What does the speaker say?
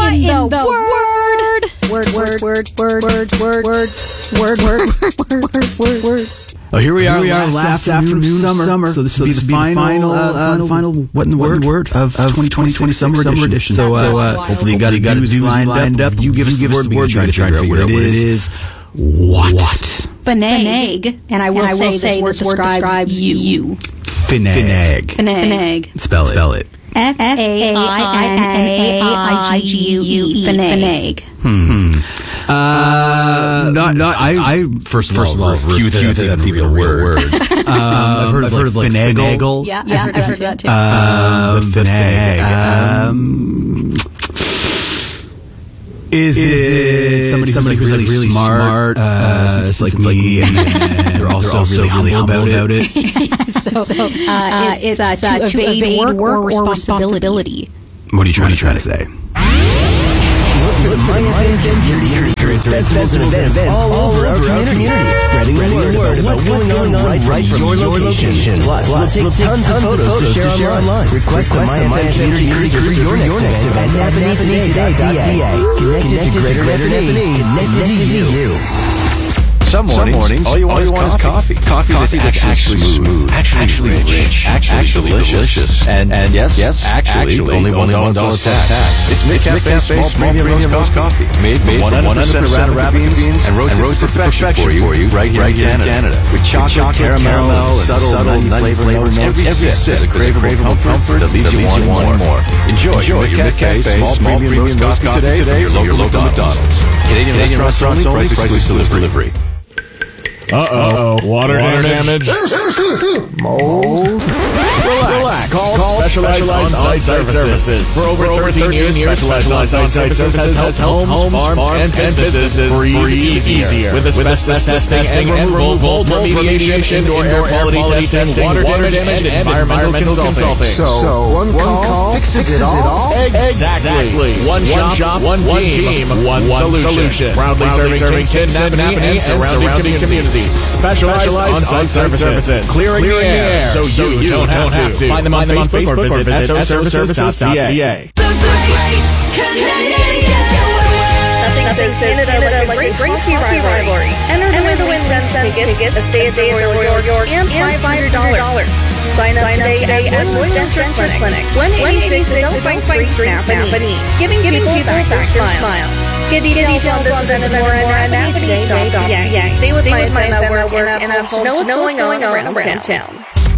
in the word? Oh, here we are, last afternoon summer. So this will be the final, what in the word of 2020 summer edition. So hopefully you got a doozy lined up. You give us the word. We're trying to figure out what it is. What? Finag. And I will say this word describes you. Finag. Spell it. F-A-I-N-A-I-G-U-E. Finag. I first of all, refute that that's even a word. I've heard of like finagle. Yeah, I've heard that too. Finag. Is it somebody who's like really smart, since it's like me, and they're also really humble about it? It's to evade work or responsibility. What are you trying to say? Festivals and events all over our community. Spreading the word about what's going on right from your location. Plus, we'll take tons of photos to share online. Request the My Community Cruiser for your next event at NFNE.ca. Connected to Greater NFNE. Connected to you. Some mornings, all you want is coffee. Coffee that's actually smooth, actually rich, actually delicious. And yes, actually only $1 tax. It's McCafe Small Premium Roast Coffee. Made 100% Arabica beans and roasted to perfection for you right here in Canada. With chocolate, caramel, and subtle nutty flavor notes. Every sip is a craveable comfort that leaves you wanting more. Enjoy your McCafe Small Premium Roast Coffee today from your local McDonald's. Canadian restaurants only, price exclusive delivery. Water damage. Mold. Relax. Call Specialized On-Site Services. For over 13 years, Specialized On-Site Services has helped homes, farms, and businesses breathe easier. With asbestos testing and removal, remediation, indoor air quality testing, water damage, and environmental consulting. So one call fixes it all? Exactly. One shop, one team, one solution. Proudly serving Kingston, Napanee, and surrounding communities. Specialized On-Site Services. Clearing the air so you don't have to. Find them on Facebook or visit soservices.ca. The Great Canadian Nothing says Canada like a great hockey rivalry. Enter the Win tickets, a stay at the Royal York, and $500. Sign up today at Woodlands Denture Clinic, 186 Delphine Street, Napanee. Giving people back their smile. Get details on this event and more at napanee.ca. Stay with my network and know what's going on around town.